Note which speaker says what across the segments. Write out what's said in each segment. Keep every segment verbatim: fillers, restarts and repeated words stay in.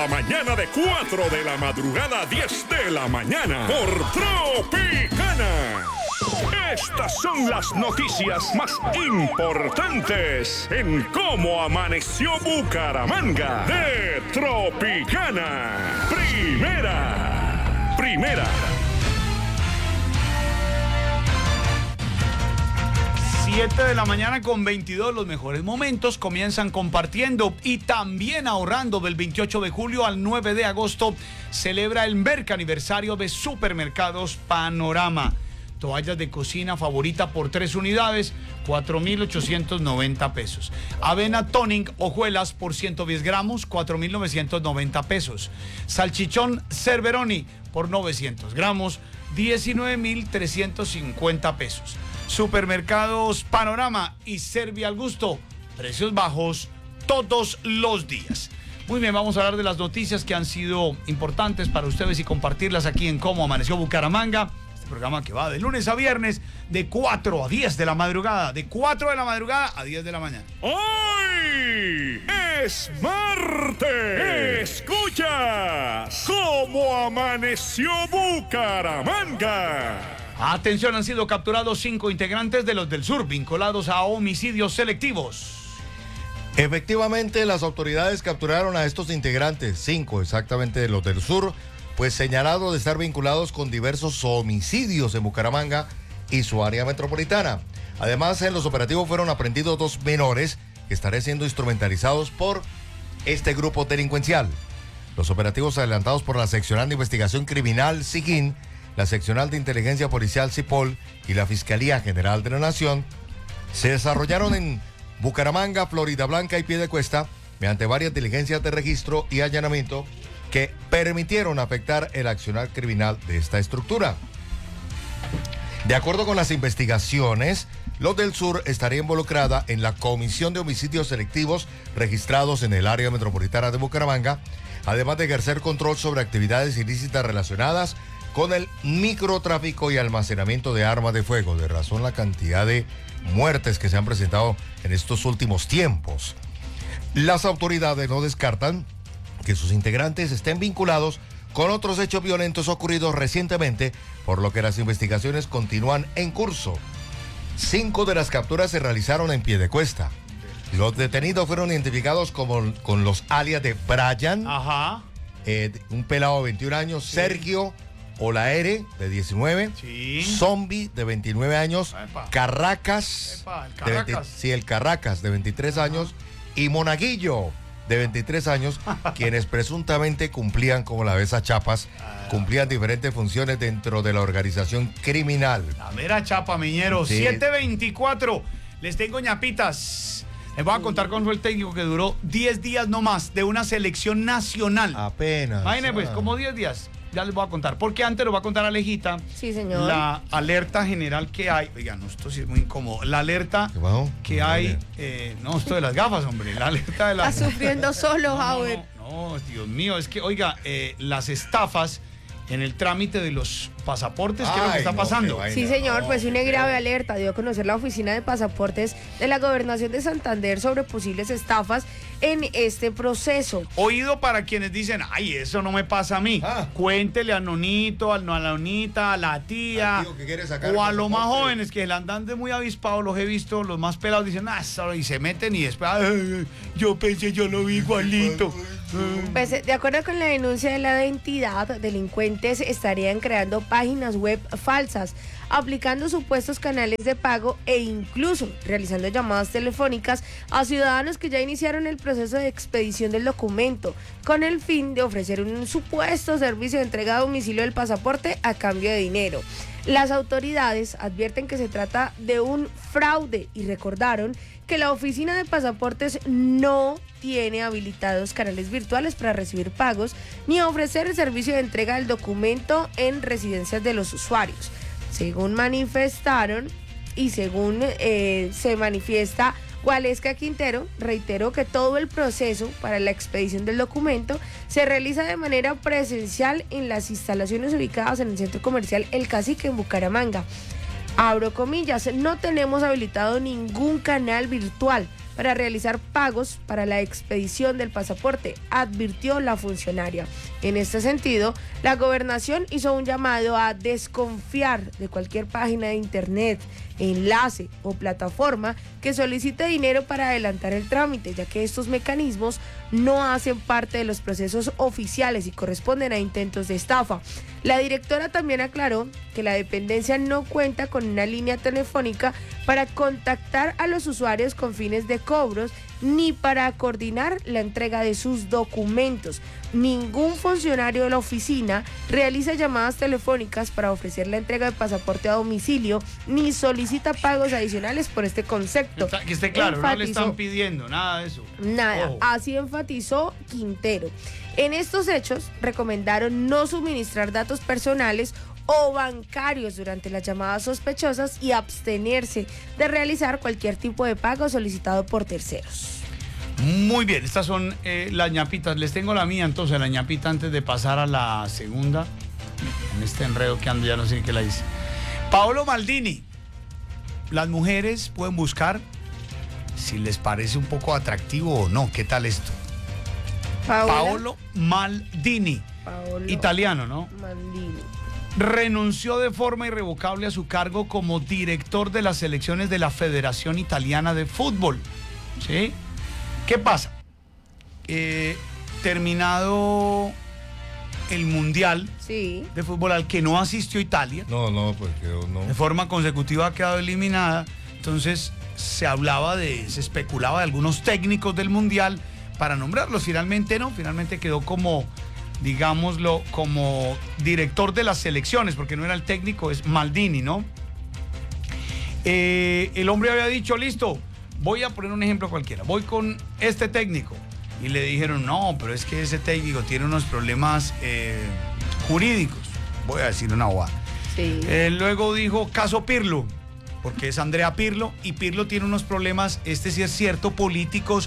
Speaker 1: Cada mañana de cuatro de la madrugada a diez de la mañana por Tropicana. Estas son las noticias más importantes en cómo amaneció Bucaramanga de Tropicana. Primera, primera.
Speaker 2: siete de la mañana con veintidós, los mejores momentos comienzan compartiendo y también ahorrando. Del veintiocho de julio al nueve de agosto celebra el Merca aniversario de Supermercados Panorama. Toallas de cocina favorita por tres unidades, cuatro mil ochocientos noventa pesos. Avena Tonic hojuelas por ciento diez gramos, cuatro mil novecientos noventa pesos. Salchichón Cerveroni por novecientos gramos, diecinueve mil trescientos cincuenta pesos. Supermercados Panorama y Servia al Gusto, precios bajos todos los días. Muy bien, vamos a hablar de las noticias que han sido importantes para ustedes y compartirlas aquí en Cómo Amaneció Bucaramanga. Este programa que va de lunes a viernes de cuatro a diez de la madrugada, de cuatro de la madrugada a diez de la mañana.
Speaker 1: ¡Hoy es martes! ¡Escuchas Cómo Amaneció Bucaramanga!
Speaker 2: Atención, han sido capturados cinco integrantes de los del Sur vinculados a homicidios selectivos.
Speaker 3: Efectivamente, las autoridades capturaron a estos integrantes, cinco exactamente de los del Sur, pues señalados de estar vinculados con diversos homicidios en Bucaramanga y su área metropolitana. Además, en los operativos fueron aprehendidos dos menores que estarán siendo instrumentalizados por este grupo delincuencial. Los operativos adelantados por la Seccional de Investigación Criminal SIGIN, la Seccional de Inteligencia Policial CIPOL y la Fiscalía General de la Nación se desarrollaron en Bucaramanga, Florida Blanca y Piedecuesta mediante varias diligencias de registro y allanamiento que permitieron afectar el accionar criminal de esta estructura. De acuerdo con las investigaciones, los del Sur estarían involucrada en la comisión de homicidios selectivos registrados en el área metropolitana de Bucaramanga, además de ejercer control sobre actividades ilícitas relacionadas con el microtráfico y almacenamiento de armas de fuego, de razón la cantidad de muertes que se han presentado en estos últimos tiempos. Las autoridades no descartan que sus integrantes estén vinculados con otros hechos violentos ocurridos recientemente, por lo que las investigaciones continúan en curso. Cinco de las capturas se realizaron en Piedecuesta. Los detenidos fueron identificados como con los alias de Brian,
Speaker 2: Ajá.
Speaker 3: Eh, un pelado de veintiún años, sí. Sergio Olaere, de diecinueve,
Speaker 2: sí.
Speaker 3: Zombie, de veintinueve años,
Speaker 2: Epa.
Speaker 3: Carracas,
Speaker 2: Epa, el
Speaker 3: de
Speaker 2: Carracas.
Speaker 3: veinte, sí, el Carracas, de veintitrés años, y Monaguillo, de veintitrés años, quienes presuntamente cumplían, como la ves a Chapas, cumplían diferentes funciones dentro de la organización criminal.
Speaker 2: La mera chapa, miñero.
Speaker 3: Sí.
Speaker 2: siete veinticuatro. Les tengo ñapitas. Les voy a contar con el técnico que duró diez días nomás de una selección nacional.
Speaker 3: Apenas.
Speaker 2: Imagínense, pues,
Speaker 3: ah.
Speaker 2: como diez días. Ya les voy a contar. Porque antes les voy a contar a Alejita.
Speaker 4: Sí, señor.
Speaker 2: La alerta general que hay. Oigan, no, esto sí es muy incómodo. La alerta
Speaker 3: ¿Qué bajo?
Speaker 2: que
Speaker 3: No,
Speaker 2: hay.
Speaker 3: bien.
Speaker 2: Eh, no, esto de las gafas, hombre. La alerta de las.
Speaker 4: Está sufriendo solo,
Speaker 2: No,
Speaker 4: Howard.
Speaker 2: no, no, Dios mío. Es que, oiga, eh, las estafas en el trámite de los pasaportes, ¿qué es lo que
Speaker 3: Ay,
Speaker 2: está
Speaker 3: no,
Speaker 2: pasando?
Speaker 3: qué vaina.
Speaker 4: Sí, señor,
Speaker 3: No,
Speaker 4: pues una
Speaker 3: qué
Speaker 4: grave
Speaker 3: feo.
Speaker 4: alerta dio a conocer la Oficina de Pasaportes de la Gobernación de Santander sobre posibles estafas en este proceso.
Speaker 2: Oído para quienes dicen, ay, eso no me pasa a mí.
Speaker 3: Ah.
Speaker 2: Cuéntele a Nonito, a la Nonita, a la tía,
Speaker 3: Al tío que quiere sacar
Speaker 2: o a
Speaker 3: el
Speaker 2: los más
Speaker 3: pasaporte.
Speaker 2: jóvenes que el andante muy avispado, los he visto, los más pelados dicen, ah, eso", y se meten y después, "Ay, yo pensé, yo lo vi igualito.
Speaker 4: Pues de acuerdo con la denuncia de la entidad, delincuentes estarían creando páginas web falsas, aplicando supuestos canales de pago e incluso realizando llamadas telefónicas a ciudadanos que ya iniciaron el proceso de expedición del documento, con el fin de ofrecer un supuesto servicio de entrega a domicilio del pasaporte a cambio de dinero. Las autoridades advierten que se trata de un fraude y recordaron que la Oficina de Pasaportes no tiene habilitados canales virtuales para recibir pagos ni ofrecer el servicio de entrega del documento en residencias de los usuarios. Según manifestaron y según eh, se manifiesta Gualesca Quintero, reiteró que todo el proceso para la expedición del documento se realiza de manera presencial en las instalaciones ubicadas en el centro comercial El Cacique en Bucaramanga. Abro comillas, no tenemos habilitado ningún canal virtual para realizar pagos para la expedición del pasaporte, advirtió la funcionaria. En este sentido, la gobernación hizo un llamado a desconfiar de cualquier página de internet, enlace o plataforma que solicite dinero para adelantar el trámite, ya que estos mecanismos no hacen parte de los procesos oficiales y corresponden a intentos de estafa. La directora también aclaró que la dependencia no cuenta con una línea telefónica para contactar a los usuarios con fines de cobros ni para coordinar la entrega de sus documentos. Ningún funcionario de la oficina realiza llamadas telefónicas para ofrecer la entrega de pasaporte a domicilio ni solicita pagos adicionales por este concepto.
Speaker 2: Está, que esté claro,
Speaker 4: enfatizó,
Speaker 2: no le están pidiendo nada de eso.
Speaker 4: Nada,
Speaker 2: oh.
Speaker 4: Así enfatizó Quintero. En estos hechos, recomendaron no suministrar datos personales o bancarios durante las llamadas sospechosas y abstenerse de realizar cualquier tipo de pago solicitado por terceros.
Speaker 2: Muy bien, estas son eh, las ñapitas. Les tengo la mía entonces, la ñapita antes de pasar a la segunda. En este enredo que ando ya no sé ni qué la dice. Paolo Maldini. Las mujeres pueden buscar si les parece un poco atractivo o no. ¿Qué tal esto?
Speaker 4: Paola,
Speaker 2: Paolo Maldini.
Speaker 4: Paolo
Speaker 2: Italiano, ¿no?
Speaker 4: Maldini.
Speaker 2: Renunció de forma irrevocable a su cargo como director de las selecciones de la Federación Italiana de Fútbol. ¿Sí? ¿Qué pasa? Eh, terminado el Mundial
Speaker 4: Sí.
Speaker 2: de Fútbol al que no asistió Italia,
Speaker 3: No, no, pues quedó, no.
Speaker 2: de forma consecutiva ha quedado eliminada, entonces se hablaba de, se especulaba de algunos técnicos del Mundial para nombrarlos, finalmente no, finalmente quedó como, digámoslo, como director de las selecciones, porque no era el técnico, es Maldini, ¿no? Eh, el hombre había dicho, listo, voy a poner un ejemplo cualquiera, voy con este técnico, y le dijeron, no, pero es que ese técnico tiene unos problemas eh, jurídicos, voy a decir una bobada.
Speaker 4: Sí.
Speaker 2: Eh, luego dijo caso Pirlo, porque es Andrea Pirlo, y Pirlo tiene unos problemas, este sí es cierto, políticos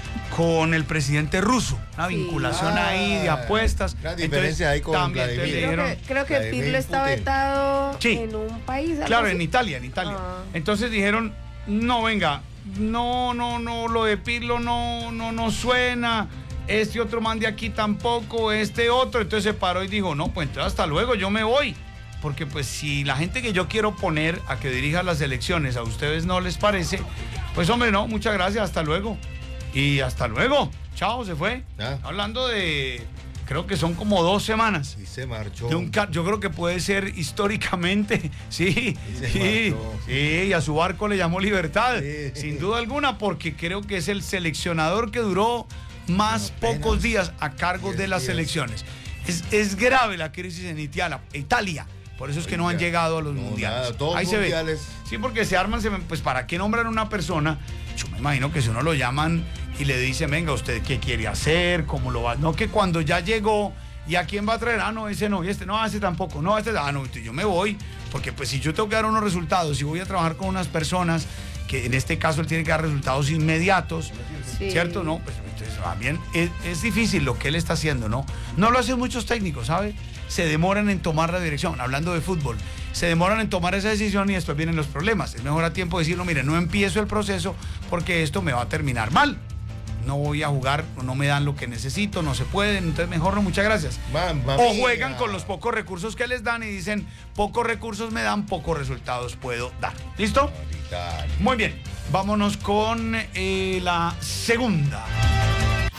Speaker 2: con el presidente ruso, una
Speaker 4: Sí.
Speaker 2: vinculación
Speaker 3: Ah,
Speaker 2: ahí de apuestas.
Speaker 3: la diferencia ahí con
Speaker 2: también, entonces
Speaker 3: Vladimir.
Speaker 2: le
Speaker 4: Creo
Speaker 2: dijeron,
Speaker 4: que, creo que
Speaker 3: Vladimir
Speaker 4: Pirlo está
Speaker 3: Putin.
Speaker 4: vetado
Speaker 2: Sí.
Speaker 4: en un país. ¿algo
Speaker 2: claro,
Speaker 4: así?
Speaker 2: en Italia, en Italia.
Speaker 4: Ah.
Speaker 2: Entonces dijeron, no, venga, no, no, no, lo de Pirlo no, no, no suena, este otro man de aquí tampoco, este otro. Entonces se paró y dijo, no, pues entonces hasta luego, yo me voy. Porque pues si la gente que yo quiero poner a que dirija las elecciones a ustedes no les parece, pues hombre, no, muchas gracias, hasta luego. Y hasta luego, chao, se fue.
Speaker 3: Ah.
Speaker 2: Hablando de, creo que son como dos semanas.
Speaker 3: Y se marchó.
Speaker 2: De un ca- yo creo que puede ser históricamente, sí,
Speaker 3: Y se
Speaker 2: sí,
Speaker 3: marchó.
Speaker 2: sí, y a su barco le llamó Libertad,
Speaker 3: Sí.
Speaker 2: sin duda alguna, porque creo que es el seleccionador que duró más
Speaker 3: Apenas
Speaker 2: pocos días a cargo
Speaker 3: diez
Speaker 2: de las
Speaker 3: días.
Speaker 2: selecciones. Es, es grave la crisis en Italia, Italia, por eso es que no han
Speaker 3: Oiga,
Speaker 2: llegado a los
Speaker 3: no,
Speaker 2: mundiales.
Speaker 3: nada, todos
Speaker 2: Ahí se ve.
Speaker 3: mundiales.
Speaker 2: Sí, porque se arman, se, pues ¿para qué nombran a una persona? Yo me imagino que si uno lo llaman y le dicen, venga, ¿usted qué quiere hacer? ¿Cómo lo va? No que cuando ya llegó, ¿y a quién va a traer? Ah, no, ese no, y este no, ese tampoco, no, este, ah, no, yo me voy, porque pues si yo tengo que dar unos resultados, si voy a trabajar con unas personas, que en este caso él tiene que dar resultados inmediatos,
Speaker 4: Sí.
Speaker 2: ¿cierto? No, pues entonces, va bien, es, es difícil lo que él está haciendo, ¿no? No lo hacen muchos técnicos, ¿sabe? Se demoran en tomar la dirección, hablando de fútbol, se demoran en tomar esa decisión y después vienen los problemas. Es mejor a tiempo decirlo, mire, no empiezo el proceso porque esto me va a terminar mal. No voy a jugar, no me dan lo que necesito, no se pueden, entonces mejor no, muchas gracias.
Speaker 3: Mamma
Speaker 2: O
Speaker 3: mía.
Speaker 2: juegan con los pocos recursos que les dan y dicen, pocos recursos me dan, pocos resultados puedo dar. ¿Listo?
Speaker 3: Italia.
Speaker 2: Muy bien, vámonos con eh, la segunda.